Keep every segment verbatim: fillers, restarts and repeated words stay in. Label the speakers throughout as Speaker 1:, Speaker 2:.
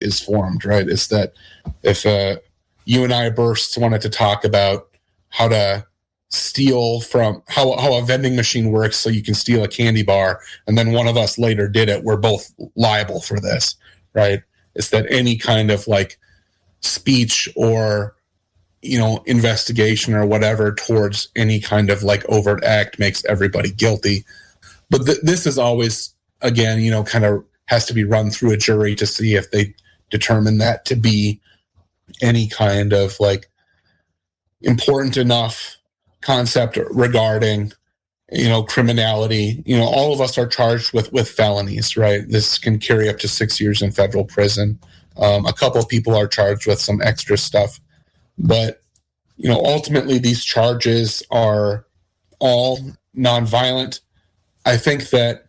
Speaker 1: is formed, right? It's that if uh, you and I bursts wanted to talk about how to steal from how how a vending machine works so you can steal a candy bar, and then one of us later did it, we're both liable for this, right? It's that any kind of like speech or, you know, investigation or whatever towards any kind of like overt act makes everybody guilty. But th- this is always, again, you know, kind of has to be run through a jury to see if they determine that to be any kind of like important enough concept regarding, you know, criminality. You know, all of us are charged with with felonies, right? This can carry up to six years in federal prison. Um, a couple of people are charged with some extra stuff, but you know, ultimately these charges are all nonviolent. I think that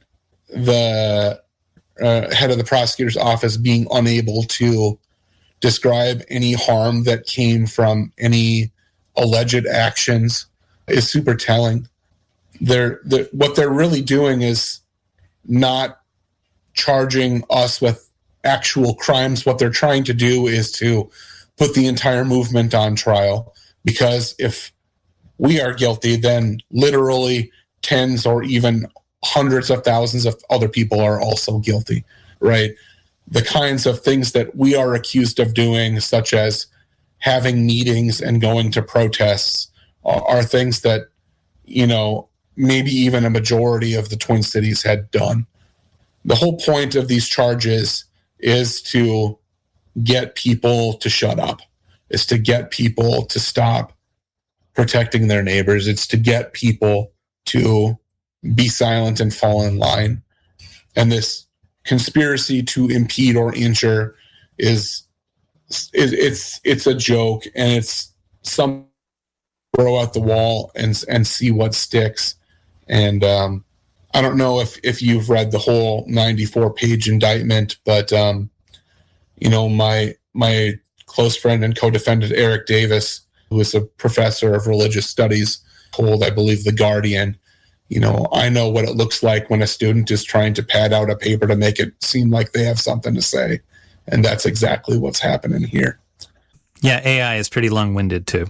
Speaker 1: the uh, head of the prosecutor's office being unable to describe any harm that came from any alleged actions is super telling. They're, they're what they're really doing is not charging us with actual crimes. What they're trying to do is to put the entire movement on trial, because if we are guilty, then literally tens or even hundreds of thousands of other people are also guilty, right? The kinds of things that we are accused of doing, such as having meetings and going to protests, are, are things that, you know, maybe even a majority of the Twin Cities had done. The whole point of these charges is to get people to shut up. It's to get people to stop protecting their neighbors. It's to get people to be silent and fall in line. And this conspiracy to impede or injure is it, it's it's a joke, and it's some throw out the wall and and see what sticks. And um, I don't know if if you've read the whole ninety-four page indictment, but um, you know, my my close friend and co-defendant Eric Davis, who is a professor of religious studies, told, I believe, The Guardian, you know, I know what it looks like when a student is trying to pad out a paper to make it seem like they have something to say. And that's exactly what's happening here.
Speaker 2: Yeah, A I is pretty long-winded too.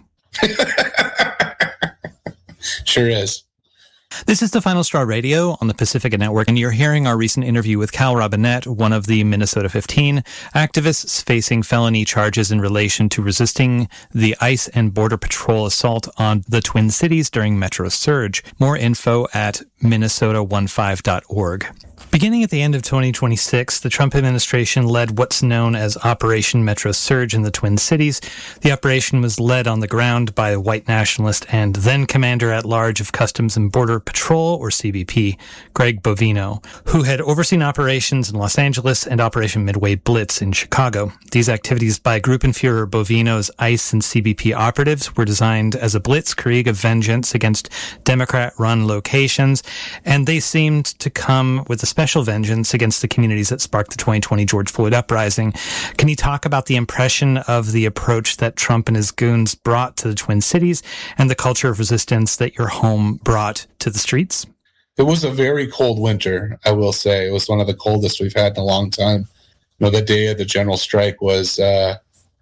Speaker 1: Sure is.
Speaker 2: This is the Final Straw Radio on the Pacifica Network, and you're hearing our recent interview with Cal Robinette, one of the Minnesota fifteen activists facing felony charges in relation to resisting the ICE and Border Patrol assault on the Twin Cities during Metro Surge. More info at minnesota fifteen dot org. Beginning at the end of twenty twenty-six, the Trump administration led what's known as Operation Metro Surge in the Twin Cities. The operation was led on the ground by a white nationalist and then Commander-at-Large of Customs and Border Patrol, or C B P, Greg Bovino, who had overseen operations in Los Angeles and Operation Midway Blitz in Chicago. These activities by Gruppenführer Bovino's ICE and C B P operatives were designed as a blitzkrieg of vengeance against Democrat-run locations, and they seemed to come with a special special vengeance against the communities that sparked the twenty twenty George Floyd uprising. Can you talk about the impression of the approach that Trump and his goons brought to the Twin Cities and the culture of resistance that your home brought to the streets?
Speaker 1: It was a very cold winter, I will say. It was one of the coldest we've had in a long time. You know, the day of the general strike was, uh,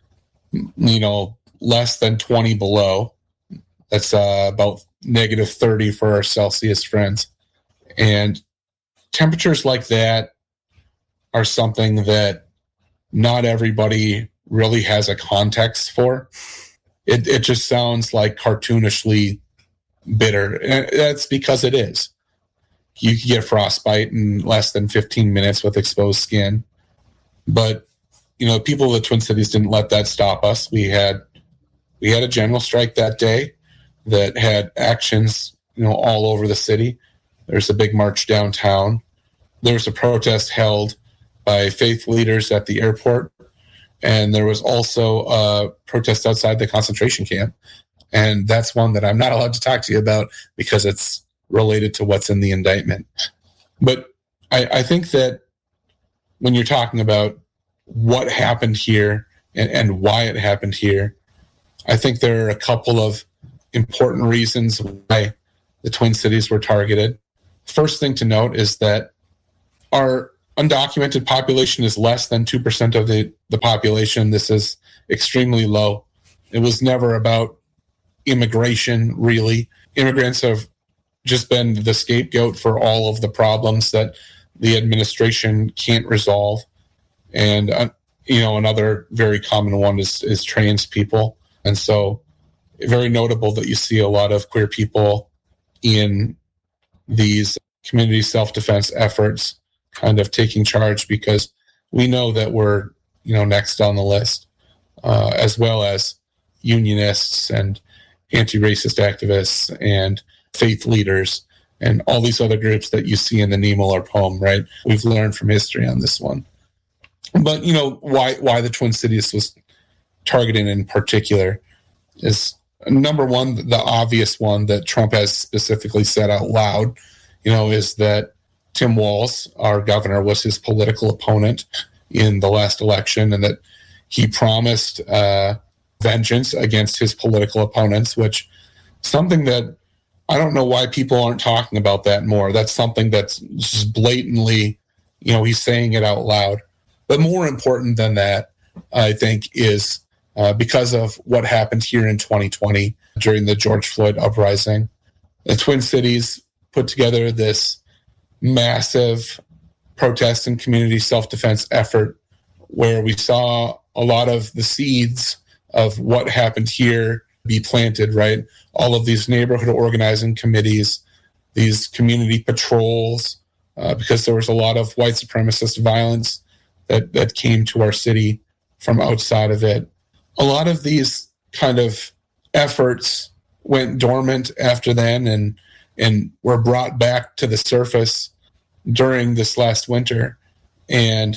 Speaker 1: you know, less than twenty below. That's uh, about negative thirty for our Celsius friends. And temperatures like that are something that not everybody really has a context for. It, it just sounds like cartoonishly bitter. And that's because it is. You can get frostbite in less than fifteen minutes with exposed skin. But, you know, people of the Twin Cities didn't let that stop us. We had we had a general strike that day that had actions, you know, all over the city. There's a big march downtown. There was a protest held by faith leaders at the airport. And there was also a protest outside the concentration camp. And that's one that I'm not allowed to talk to you about because it's related to what's in the indictment. But I, I think that when you're talking about what happened here and, and why it happened here, I think there are a couple of important reasons why the Twin Cities were targeted. First thing to note is that our undocumented population is less than two percent of the, the population. This is extremely low. It was never about immigration, really. Immigrants have just been the scapegoat for all of the problems that the administration can't resolve. And, uh, you know, another very common one is, is trans people. And so very notable that you see a lot of queer people in these community self-defense efforts kind of taking charge, because we know that we're, you know, next on the list, uh, as well as unionists and anti-racist activists and faith leaders and all these other groups that you see in the Niemöller poem, right? We've learned from history on this one. But, you know, why why the Twin Cities was targeted in particular is, number one, the obvious one that Trump has specifically said out loud, you know, is that Tim Walz, our governor, was his political opponent in the last election, and that he promised uh, vengeance against his political opponents, which something that I don't know why people aren't talking about that more. That's something that's just blatantly, you know, he's saying it out loud. But more important than that, I think, is uh, because of what happened here in twenty twenty during the George Floyd uprising. The Twin Cities put together this massive protest and community self-defense effort where we saw a lot of the seeds of what happened here be planted, right? All of these neighborhood organizing committees, these community patrols, uh, because there was a lot of white supremacist violence that, that came to our city from outside of it. A lot of these kind of efforts went dormant after then and and were brought back to the surface during this last winter. And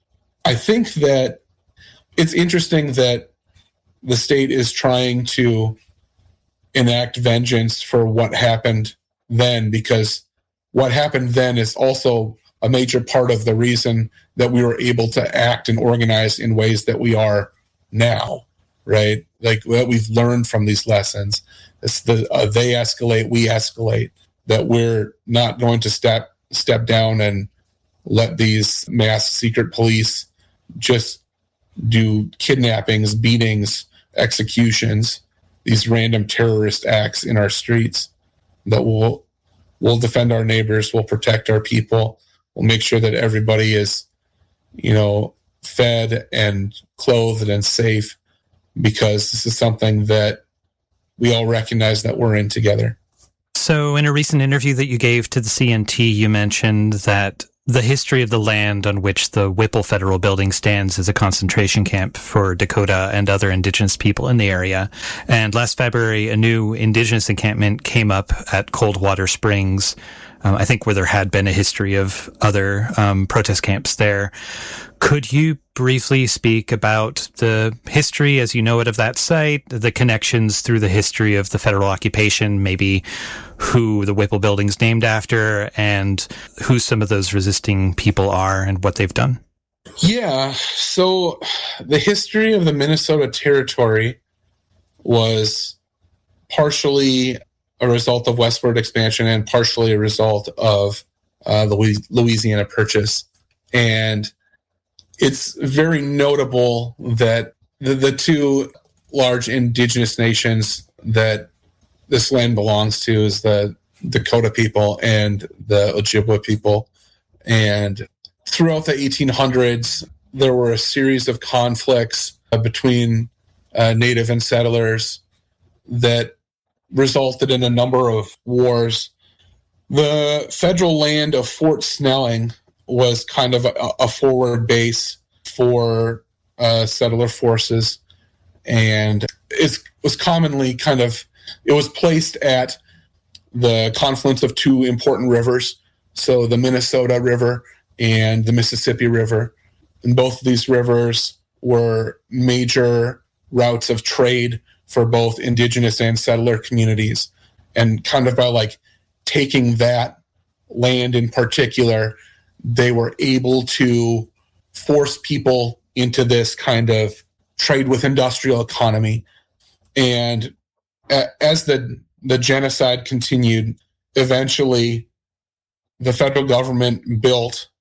Speaker 1: I think that it's interesting that the state is trying to enact vengeance for what happened then, because what happened then is also a major part of the reason that we were able to act and organize in ways that we are now, right? Like what we've learned from these lessons. It's the uh, they escalate, we escalate, that we're not going to step step down and let these mass secret police just do kidnappings, beatings, executions, these random terrorist acts in our streets. That we'll we'll defend our neighbors, we'll protect our people, we'll make sure that everybody is, you know, fed and clothed and safe, because this is something that we all recognize that we're in together.
Speaker 2: So in a recent interview that you gave to the C N T, you mentioned that the history of the land on which the Whipple Federal Building stands is a concentration camp for Dakota and other indigenous people in the area. And last February, a new indigenous encampment came up at Coldwater Springs, um, I think where there had been a history of other um, protest camps there. Could you briefly speak about the history as you know it of that site, the connections through the history of the federal occupation, maybe who the Whipple Building's named after, and who some of those resisting people are and what they've done?
Speaker 1: Yeah, so the history of the Minnesota Territory was partially a result of westward expansion and partially a result of uh, the Louisiana Purchase. And it's very notable that the, the two large indigenous nations that this land belongs to is the Dakota people and the Ojibwa people. And throughout the eighteen hundreds, there were a series of conflicts uh, between uh, native and settlers that resulted in a number of wars. The federal land of Fort Snelling was kind of a, a forward base for uh, settler forces, and it was commonly kind of, it was placed at the confluence of two important rivers, so the Minnesota River and the Mississippi River. And both of these rivers were major routes of trade for both indigenous and settler communities. And kind of by like taking that land in particular, they were able to force people into this kind of trade with industrial economy. And as the, the genocide continued, eventually the federal government built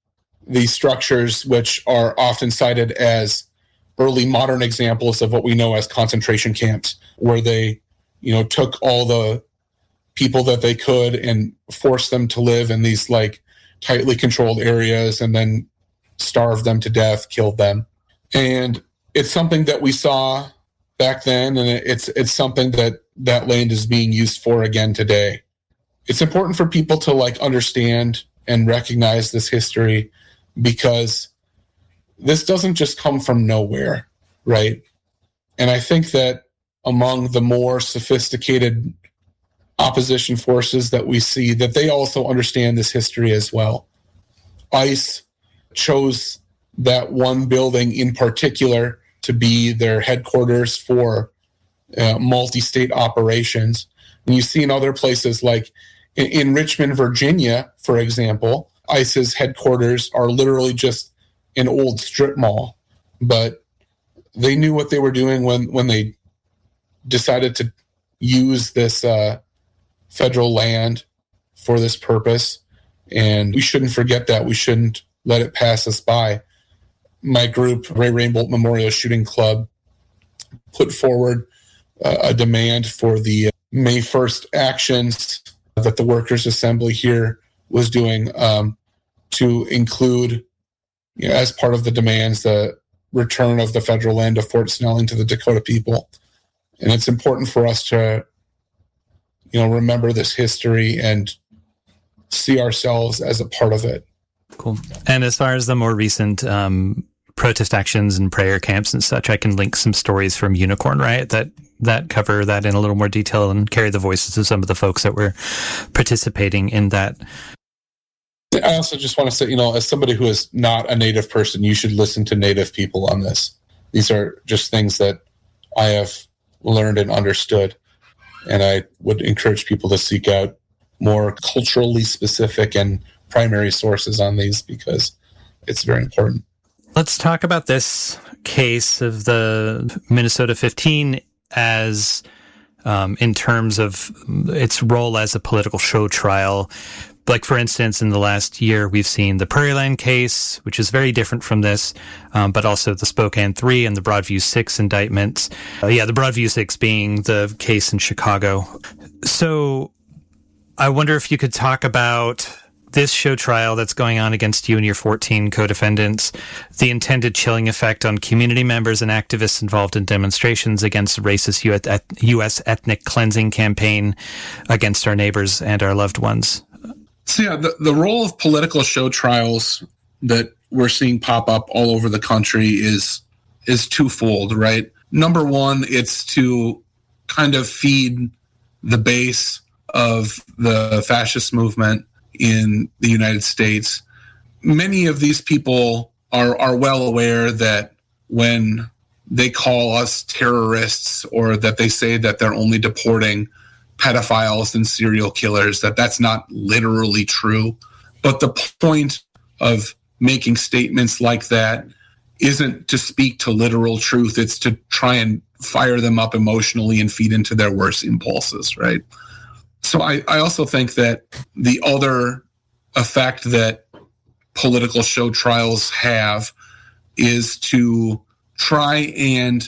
Speaker 1: these structures, which are often cited as early modern examples of what we know as concentration camps, where they, you know, took all the people that they could and forced them to live in these like tightly controlled areas and then starved them to death, killed them. And it's something that we saw back then, and it's it's something that that land is being used for again today. It's important for people to like understand and recognize this history, because this doesn't just come from nowhere, right? And I think that among the more sophisticated opposition forces that we see, that they also understand this history as well. ICE chose that one building in particular to be their headquarters for uh, multi-state operations. And you see in other places, like in, in Richmond, Virginia, for example, ICE's headquarters are literally just an old strip mall. But they knew what they were doing when, when they decided to use this uh, federal land for this purpose. And we shouldn't forget that. We shouldn't let it pass us by. My group, Ray Rainbolt Memorial Shooting Club, put forward uh, a demand for the May first actions that the Workers' Assembly here was doing um, to include, you know, as part of the demands, the return of the federal land of Fort Snelling to the Dakota people. And it's important for us to, you know, remember this history and see ourselves as a part of it.
Speaker 2: Cool. And as far as the more recent um, protest actions and prayer camps and such, I can link some stories from Unicorn Riot that that cover that in a little more detail and carry the voices of some of the folks that were participating in that.
Speaker 1: I also just want to say, you know, as somebody who is not a Native person, you should listen to Native people on this. These are just things that I have learned and understood. And I would encourage people to seek out more culturally specific and primary sources on these, because it's very important.
Speaker 2: Let's talk about this case of the Minnesota fifteen as um, in terms of its role as a political show trial. Like, for instance, in the last year, we've seen the Prairie Land case, which is very different from this, um, but also the Spokane three and the Broadview six indictments. Uh, yeah, the Broadview six being the case in Chicago. So I wonder if you could talk about this show trial that's going on against you and your fourteen co-defendants, the intended chilling effect on community members and activists involved in demonstrations against the racist U S ethnic cleansing campaign against our neighbors and our loved ones.
Speaker 1: So yeah, the, the role of political show trials that we're seeing pop up all over the country is is twofold, right? Number one, it's to kind of feed the base of the fascist movement in the United States. Many of these people are are well aware that when they call us terrorists, or that they say that they're only deporting pedophiles and serial killers, that that's not literally true. But the point of making statements like that isn't to speak to literal truth. It's to try and fire them up emotionally and feed into their worst impulses, right? So I, I also think that the other effect that political show trials have is to try and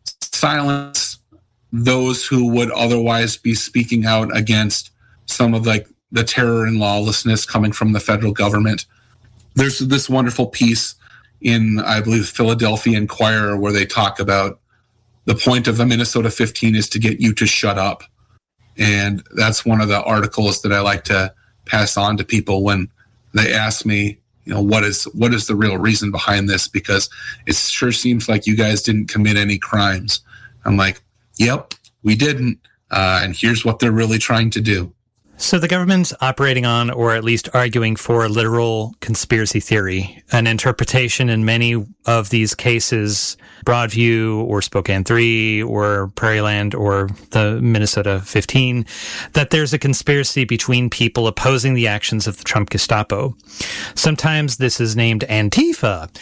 Speaker 1: silence those who would otherwise be speaking out against some of like the terror and lawlessness coming from the federal government. There's this wonderful piece in, I believe, Philadelphia Inquirer, where they talk about the point of the Minnesota fifteen is to get you to shut up. And that's one of the articles that I like to pass on to people when they ask me, you know, what is what is the real reason behind this? Because it sure seems like you guys didn't commit any crimes. I'm like, yep, we didn't. Uh, and here's what they're really trying to do.
Speaker 2: So the government's operating on, or at least arguing for, literal conspiracy theory, an interpretation in many of these cases, Broadview or Spokane three or Prairie Land or the Minnesota fifteen, that there's a conspiracy between people opposing the actions of the Trump Gestapo. Sometimes this is named Antifa.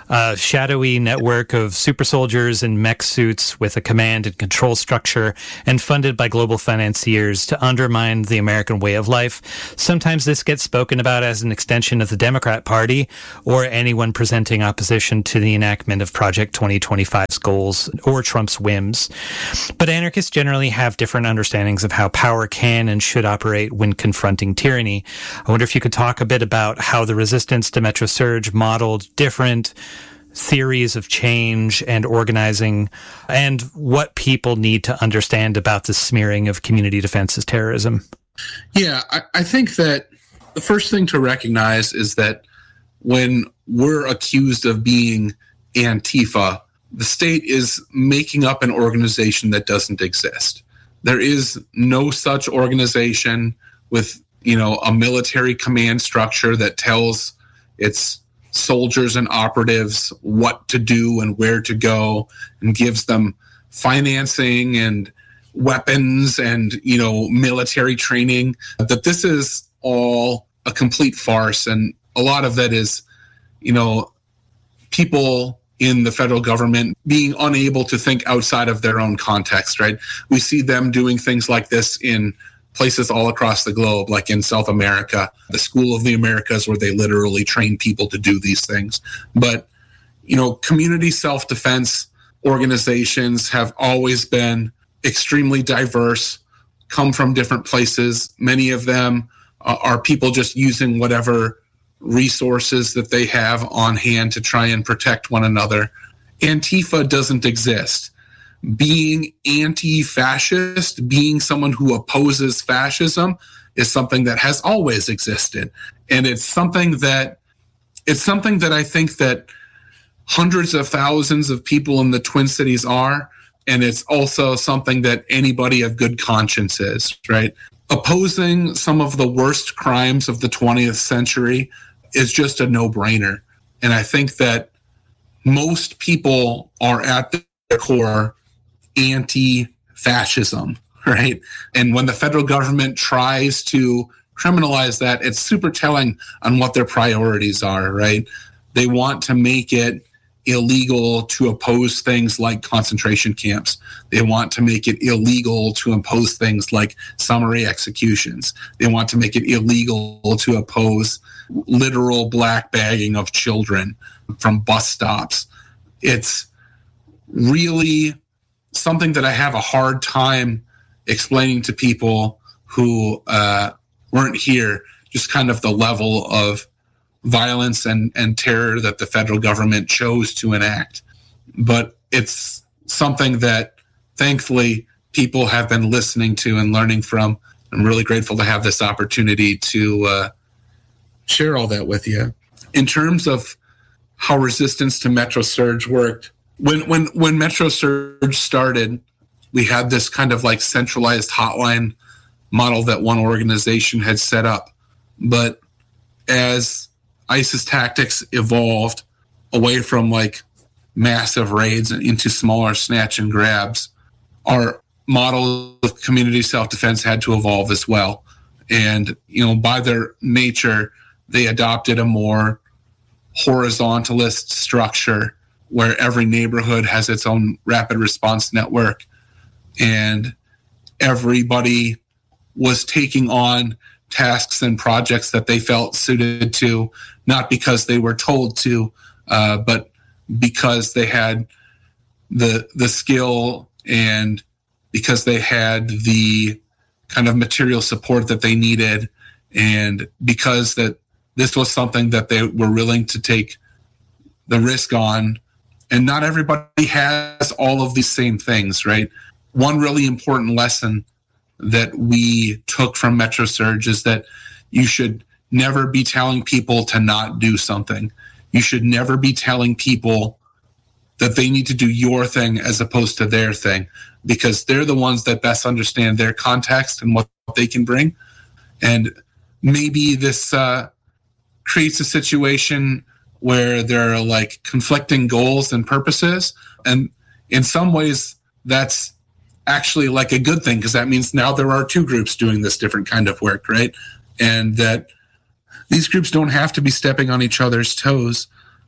Speaker 2: a shadowy network of super soldiers in mech suits with a command and control structure and funded by global financiers to undermine the American way of life. Sometimes this gets spoken about as an extension of the Democrat Party or anyone presenting opposition to the enactment of Project twenty twenty-five's goals or Trump's whims. But anarchists generally have different understandings of how power can and should operate when confronting tyranny. I wonder if you could talk a bit about how the resistance to Metro Surge modeled different theories of change and organizing and what people need to understand about the smearing of community defense as terrorism.
Speaker 1: Yeah, I, I think that the first thing to recognize is that when we're accused of being Antifa, the state is making up an organization that doesn't exist. There is no such organization with, you know, a military command structure that tells its soldiers and operatives what to do and where to go and gives them financing and weapons and, you know, military training. That this is all a complete farce. And a lot of that is, you know, people in the federal government being unable to think outside of their own context, right? We see them doing things like this in places all across the globe, like in South America, the School of the Americas, where they literally train people to do these things. But, you know, community self-defense organizations have always been extremely diverse, come from different places. Many of them uh, are people just using whatever resources that they have on hand to try and protect one another. Antifa doesn't exist. Being anti-fascist, being someone who opposes fascism, is something that has always existed. And it's something that it's something that I think that hundreds of thousands of people in the Twin Cities are, and it's also something that anybody of good conscience is, right? Opposing some of the worst crimes of the twentieth century is just a no-brainer. And I think that most people are at their core anti-fascism, right? And when the federal government tries to criminalize that, it's super telling on what their priorities are, right? They want to make it illegal to oppose things like concentration camps. They want to make it illegal to impose things like summary executions. They want to make it illegal to oppose literal black bagging of children from bus stops. It's really something that I have a hard time explaining to people who uh, weren't here, just kind of the level of violence and, and terror that the federal government chose to enact. But it's something that thankfully people have been listening to and learning from. I'm really grateful to have this opportunity to uh, share all that with you. In terms of how resistance to Metro Surge worked, when when when Metro Surge started, we had this kind of like centralized hotline model that one organization had set up. But as ISIS tactics evolved away from like massive raids and into smaller snatch and grabs, our model of community self-defense had to evolve as well. And, you know, by their nature, they adopted a more horizontalist structure where every neighborhood has its own rapid response network, and everybody was taking on tasks and projects that they felt suited to, not because they were told to, uh, but because they had the the skill and because they had the kind of material support that they needed, and because that this was something that they were willing to take the risk on. And not everybody has all of these same things, right? One really important lesson that we took from Metro Surge is that you should never be telling people to not do something. You should never be telling people that they need to do your thing as opposed to their thing, because they're the ones that best understand their context and what they can bring. And maybe this uh, creates a situation where there are like conflicting goals and purposes. And in some ways, that's actually like a good thing, because that means now there are two groups doing this different kind of work, right? And that these groups don't have to be stepping on each other's toes.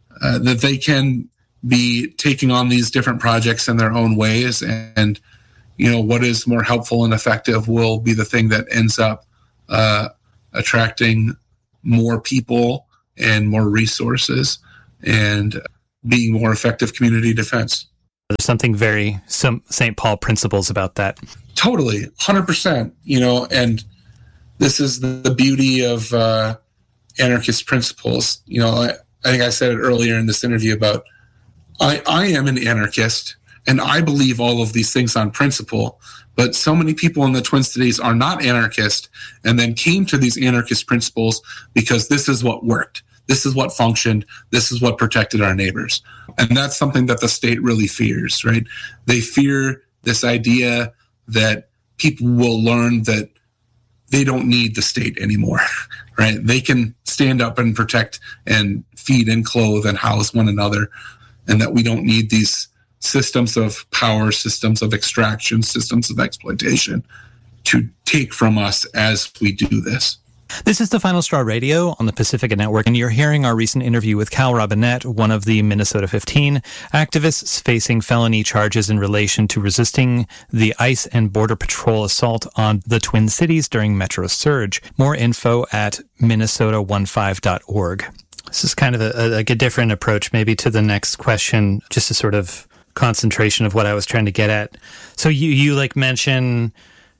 Speaker 1: uh, that they can be taking on these different projects in their own ways, and, and you know, what is more helpful and effective will be the thing that ends up uh, attracting more people and more resources and being more effective community defense.
Speaker 2: There's something very some Saint Paul principles about that.
Speaker 1: Totally, one hundred percent. You know, and this is the beauty of uh, anarchist principles. You know, I, I think I said it earlier in this interview about I, I am an anarchist and I believe all of these things on principle, but so many people in the Twin Cities are not anarchist and then came to these anarchist principles because this is what worked. This is what functioned. This is what protected our neighbors. And that's something that the state really fears, right? They fear this idea that people will learn that they don't need the state anymore, right? They can stand up and protect and feed and clothe and house one another, and that we don't need these systems of power, systems of extraction, systems of exploitation to take from us as we do this.
Speaker 2: This is the Final Straw Radio on the Pacifica Network, and you're hearing our recent interview with Cal Robinett, one of the Minnesota fifteen activists facing felony charges in relation to resisting the ICE and Border Patrol assault on the Twin Cities during Metro Surge. More info at minnesota fifteen dot org. This is kind of a, a, like a different approach maybe to the next question, just a sort of concentration of what I was trying to get at. So you, you like mention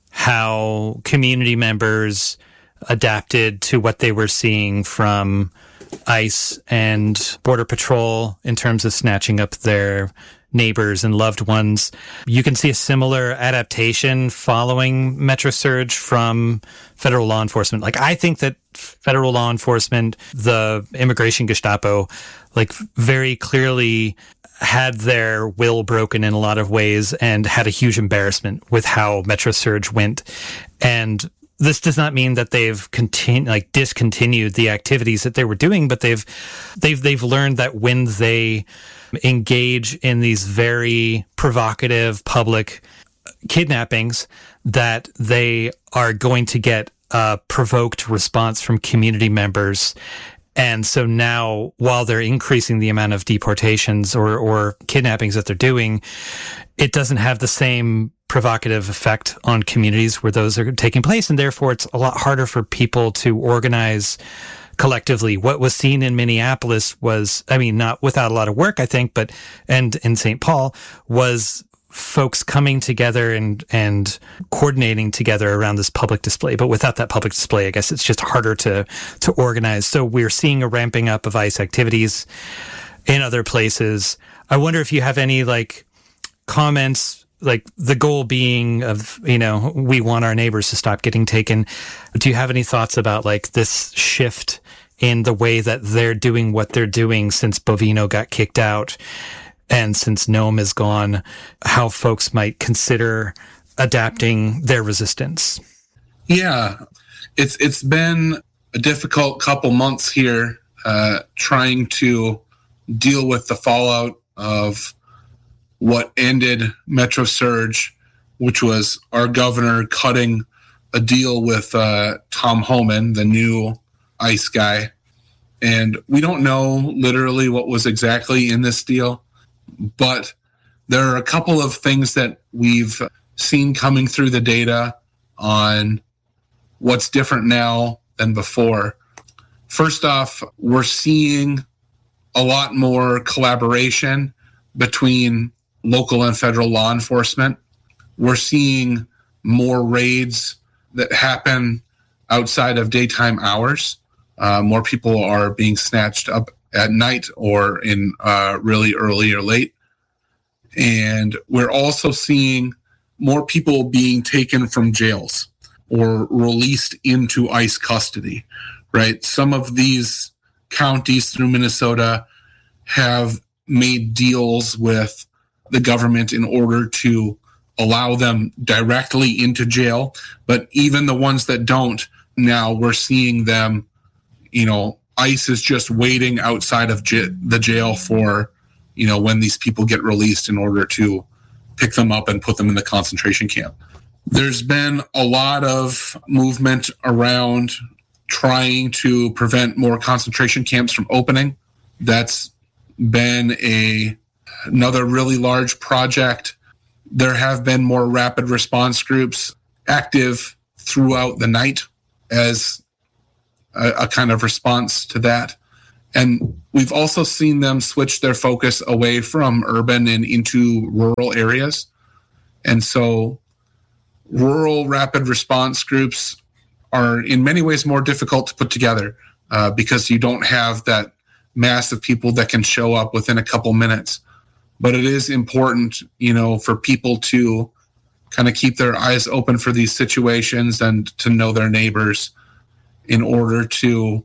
Speaker 2: how community members adapted to what they were seeing from ICE and Border Patrol in terms of snatching up their neighbors and loved ones. You can see a similar adaptation following Metro Surge from federal law enforcement. Like, I think that federal law enforcement, the immigration Gestapo, like very clearly had their will broken in a lot of ways and had a huge embarrassment with how Metro Surge went. And this does not mean that they've continued, like discontinued the activities that they were doing, but they've they've they've learned that when they engage in these very provocative public kidnappings, that they are going to get a provoked response from community members. And so now, while they're increasing the amount of deportations or, or kidnappings that they're doing, it doesn't have the same provocative effect on communities where those are taking place. And therefore, it's a lot harder for people to organize collectively. What was seen in Minneapolis was, I mean, not without a lot of work, I think, but, and in Saint Paul, was folks coming together and and coordinating together around this public display. But without that public display, I guess it's just harder to to organize. So we're seeing a ramping up of ICE activities in other places. I wonder if you have any like comments, like the goal being of, you know, we want our neighbors to stop getting taken. Do you have any thoughts about like this shift in the way that they're doing what they're doing since Bovino got kicked out? And since Nome is gone, how folks might consider adapting their resistance?
Speaker 1: Yeah, it's it's been a difficult couple months here uh, trying to deal with the fallout of what ended Metro Surge, which was our governor cutting a deal with uh, Tom Homan, the new ICE guy. And we don't know literally what was exactly in this deal, but there are a couple of things that we've seen coming through the data on what's different now than before. First off, we're seeing a lot more collaboration between local and federal law enforcement. We're seeing more raids that happen outside of daytime hours. Uh, more people are being snatched up at night or in uh, really early or late. And we're also seeing more people being taken from jails or released into ICE custody, right? Some of these counties through Minnesota have made deals with the government in order to allow them directly into jail. But even the ones that don't, now we're seeing them, you know, ICE is just waiting outside of j- the jail for, you know, when these people get released in order to pick them up and put them in the concentration camp. There's been a lot of movement around trying to prevent more concentration camps from opening. That's been a another really large project. There have been more rapid response groups active throughout the night as a, a kind of response to that. And we've also seen them switch their focus away from urban and into rural areas. And so rural rapid response groups are in many ways more difficult to put together uh, because you don't have that mass of people that can show up within a couple minutes. But it is important, you know, for people to kind of keep their eyes open for these situations and to know their neighbors in order to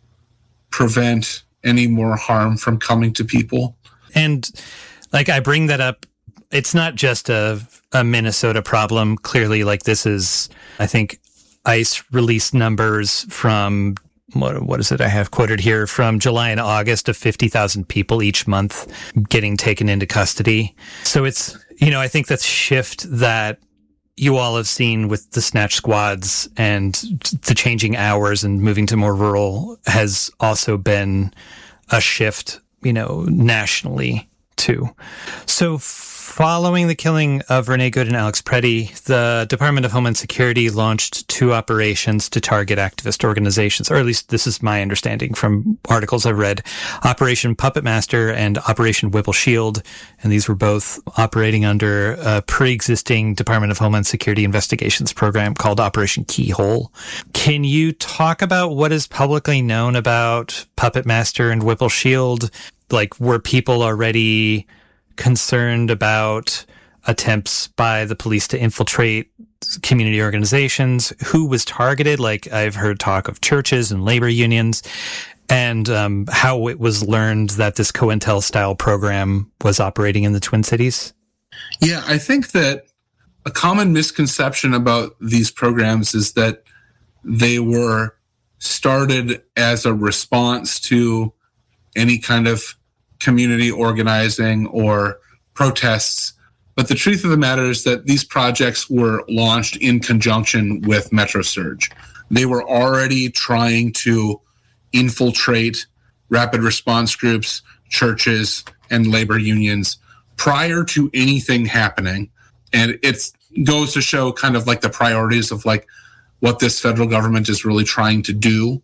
Speaker 1: prevent any more harm from coming to people.
Speaker 2: And like I bring that up, it's not just a, a Minnesota problem. Clearly, like this is, I think, ICE released numbers from, what, what is it I have quoted here, from July and August of fifty thousand people each month getting taken into custody. So it's, you know, I think that shift that you all have seen with the snatch squads and the changing hours and moving to more rural has also been a shift, you know, nationally too. So following the killing of Renee Good and Alex Preddy, the Department of Homeland Security launched two operations to target activist organizations, or at least this is my understanding from articles I've read. Operation Puppet Master and Operation Whipple Shield, and these were both operating under a pre-existing Department of Homeland Security investigations program called Operation Keyhole. Can you talk about what is publicly known about Puppet Master and Whipple Shield? Like, were people already concerned about attempts by the police to infiltrate community organizations? Who was targeted? Like, I've heard talk of churches and labor unions, and um, how it was learned that this COINTEL style program was operating in the Twin Cities.
Speaker 1: Yeah, I think that a common misconception about these programs is that they were started as a response to any kind of community organizing or protests. But the truth of the matter is that these projects were launched in conjunction with MetroSurge. They were already trying to infiltrate rapid response groups, churches, and labor unions prior to anything happening. And it goes to show kind of like the priorities of like what this federal government is really trying to do.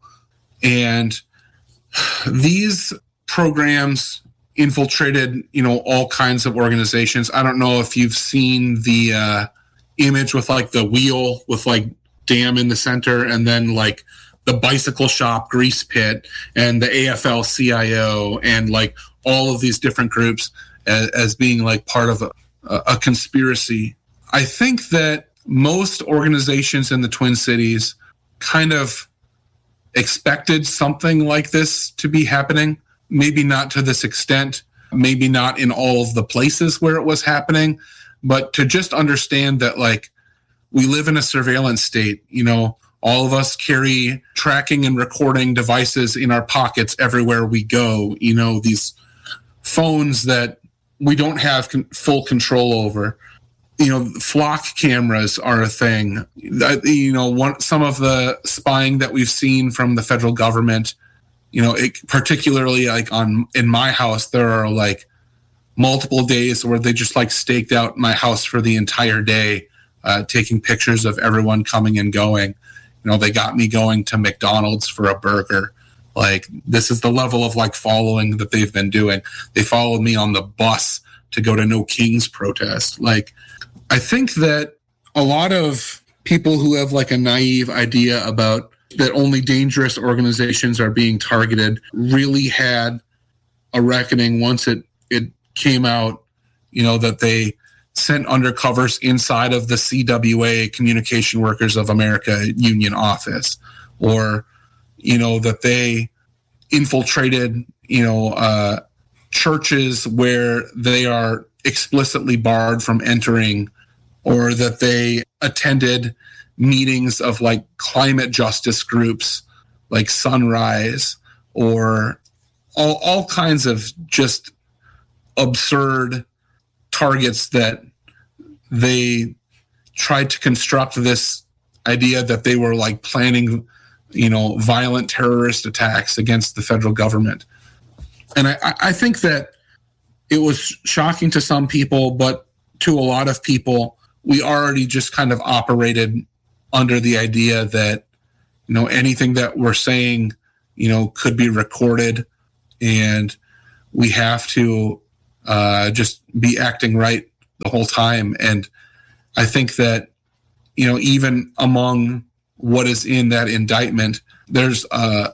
Speaker 1: And these programs infiltrated, you know, all kinds of organizations. I don't know if you've seen the uh, image with like the wheel with like dam in the center, and then like the bicycle shop grease pit and the A F L C I O and like all of these different groups as, as being like part of a, a conspiracy. I think that most organizations in the Twin Cities kind of expected something like this to be happening. Maybe not to this extent, maybe not in all of the places where it was happening, but to just understand that, like, we live in a surveillance state. You know, all of us carry tracking and recording devices in our pockets everywhere we go. You know, these phones that we don't have con- full control over. You know, flock cameras are a thing. You know, one, some of the spying that we've seen from the federal government, you know, it, particularly like on in my house, there are like multiple days where they just like staked out my house for the entire day, uh, taking pictures of everyone coming and going. You know, they got me going to McDonald's for a burger. Like, this is the level of like following that they've been doing. They followed me on the bus to go to No Kings protest. Like, I think that a lot of people who have like a naive idea about that only dangerous organizations are being targeted really had a reckoning once it, it came out, you know, that they sent undercovers inside of the C W A, Communication Workers of America union office, or, you know, that they infiltrated, you know, uh, churches where they are explicitly barred from entering, or that they attended meetings of like climate justice groups like Sunrise, or all, all kinds of just absurd targets that they tried to construct this idea that they were like planning, you know, violent terrorist attacks against the federal government. And I, I think that it was shocking to some people, but to a lot of people, we already just kind of operated under the idea that, you know, anything that we're saying, you know, could be recorded, and we have to uh, just be acting right the whole time. And I think that, you know, even among what is in that indictment, there's a,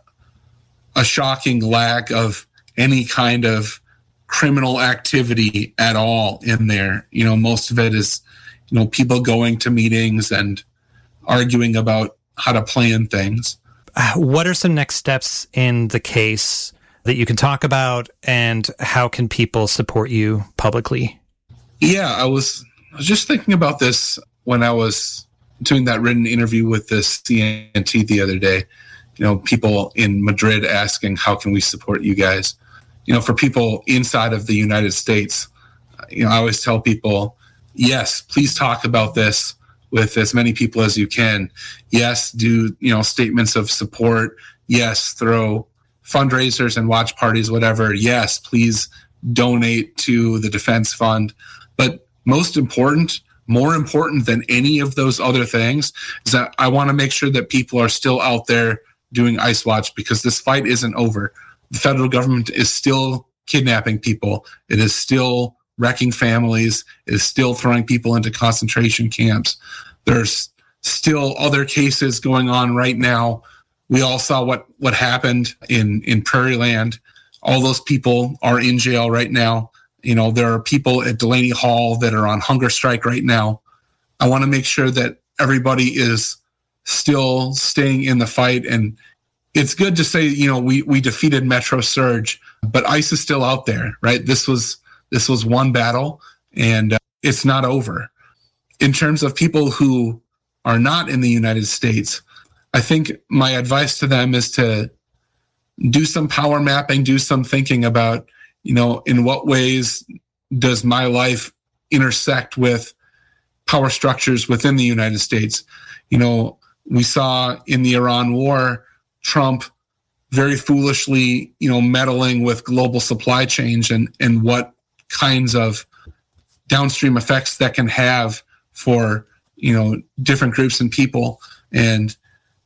Speaker 1: a shocking lack of any kind of criminal activity at all in there. You know, most of it is, you know, people going to meetings and arguing about how to plan things.
Speaker 2: What are some next steps in the case that you can talk about, and how can people support you publicly?
Speaker 1: Yeah, I was, I was just thinking about this when I was doing that written interview with the C N T the other day. You know, people in Madrid asking, how can we support you guys? You know, for people inside of the United States, you know, I always tell people, yes, please talk about this with as many people as you can. Yes, do, you know, statements of support. Yes, throw fundraisers and watch parties, whatever. Yes, please donate to the defense fund. But most important, more important than any of those other things, is that I want to make sure that people are still out there doing Ice Watch, because this fight isn't over. The federal government is still kidnapping people. It is still wrecking families. It is still throwing people into concentration camps. There's still other cases going on right now. We all saw what, what happened in, in Prairie Land. All those people are in jail right now. You know, there are people at Delaney Hall that are on hunger strike right now. I want to make sure that everybody is still staying in the fight. And it's good to say, you know, we, we defeated Metro Surge, but ICE is still out there, right? This was, this was one battle, and uh, it's not over. In terms of people who are not in the United States, I think my advice to them is to do some power mapping, do some thinking about, you know, in what ways does my life intersect with power structures within the United States? You know, we saw in the Iran war, Trump very foolishly, you know, meddling with global supply chains and, and what kinds of downstream effects that can have for, you know, different groups and people. And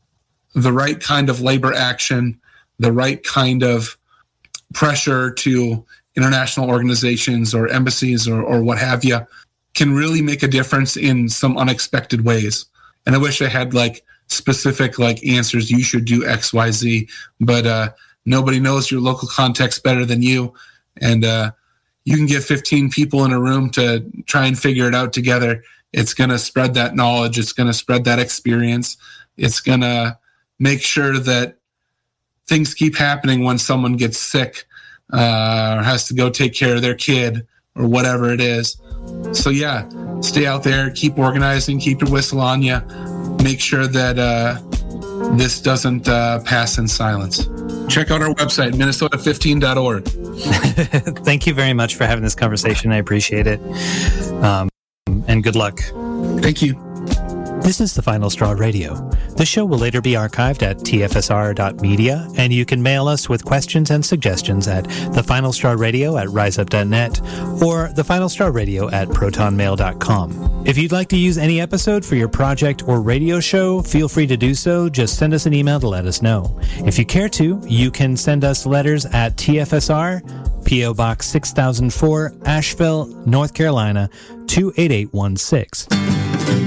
Speaker 1: the right kind of labor action, the right kind of pressure to international organizations or embassies or, or what have you can really make a difference in some unexpected ways. And I wish I had like specific like answers. You should do X, Y, Z, but uh, nobody knows your local context better than you. And uh, you can get fifteen people in a room to try and figure it out together. It's going to spread that knowledge. It's going to spread that experience. It's going to make sure that things keep happening when someone gets sick uh, or has to go take care of their kid or whatever it is. So yeah, stay out there, keep organizing, keep your whistle on you. Make sure that uh, this doesn't uh, pass in silence. Check out our website, minnesota fifteen dot org.
Speaker 2: Thank you very much for having this conversation. I appreciate it. Um, and good luck.
Speaker 1: Thank you.
Speaker 2: This is The Final Straw Radio. The show will later be archived at t f s r dot media, and you can mail us with questions and suggestions at thefinalstrawradio at riseup dot net or thefinalstrawradio at protonmail dot com. If you'd like to use any episode for your project or radio show, feel free to do so. Just send us an email to let us know. If you care to, you can send us letters at T F S R, P O Box six thousand four, Asheville, North Carolina, two eight eight one six.